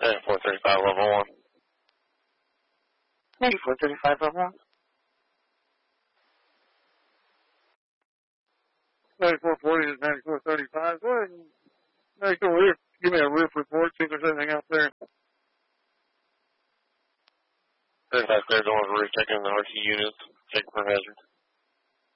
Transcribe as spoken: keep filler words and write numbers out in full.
And four thirty-five, level one. ninety-four thirty-five, level one. ninety-four forty is ninety-four thirty-five. Go ahead and make a roof. Give me a roof report, see if there's anything out there. thirty-five clear, going to roof, checking the R C units, checking for hazard.